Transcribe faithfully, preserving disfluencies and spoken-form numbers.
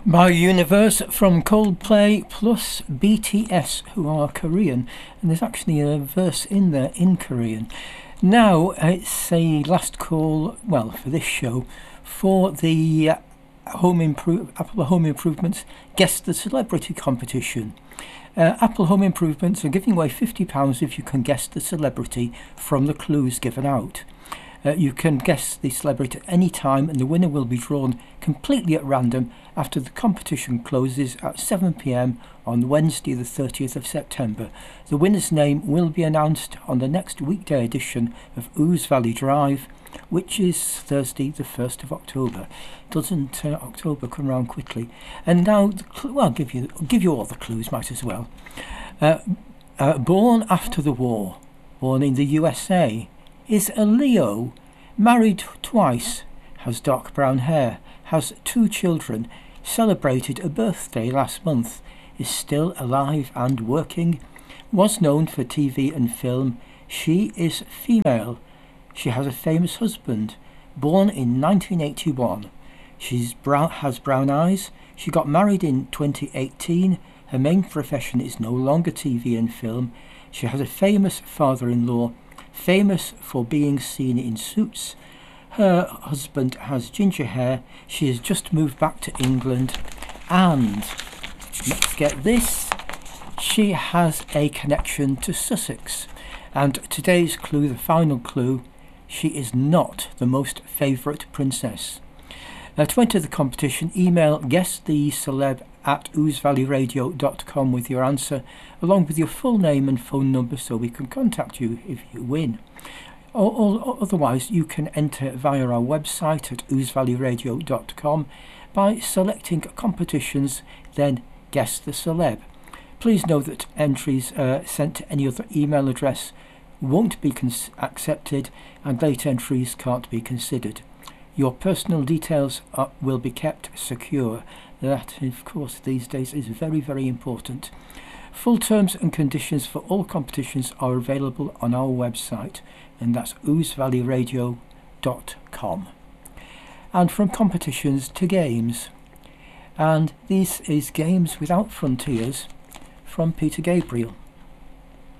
My Universe from Coldplay plus B T S, who are Korean, and there's actually a verse in there in Korean. Now it's a last call, well, for this show, for the uh, Home Improve Apple Home Improvements Guess the Celebrity competition. Uh, Apple Home Improvements are giving away fifty pounds if you can guess the celebrity from the clues given out. Uh, you can guess the celebrity at any time, and the winner will be drawn completely at random after the competition closes at seven p m on Wednesday the thirtieth of September. The winner's name will be announced on the next weekday edition of Ouse Valley Drive, which is Thursday the first of October. Doesn't uh, October come round quickly? And now, the cl- well, I'll give you, I'll give you all the clues, might as well. Uh, uh, born after the war, born in the U S A, is a Leo, married twice, has dark brown hair, has two children, celebrated a birthday last month, is still alive and working, was known for T V and film. She is female. She has a famous husband, born in nineteen eighty-one. She's brown, has brown eyes. She got married in twenty eighteen. Her main profession is no longer T V and film. She has a famous father-in-law, famous for being seen in Suits. Her husband has ginger hair. She has just moved back to England, and let's get this, she has a connection to Sussex. And today's clue, the final clue, she is not the most favourite princess. Now, to enter the competition, email guesstheceleb at ouse valley radio dot com with your answer, along with your full name and phone number, so we can contact you if you win. Or, or otherwise, you can enter via our website at ouse valley radio dot com by selecting competitions, then Guess the Celeb. Please know that entries uh, sent to any other email address won't be cons- accepted, and late entries can't be considered. Your personal details are, will be kept secure. That, of course, these days is very, very important. Full terms and conditions for all competitions are available on our website, and that's ouse valley radio dot com. And from competitions to games. And this is Games Without Frontiers from Peter Gabriel.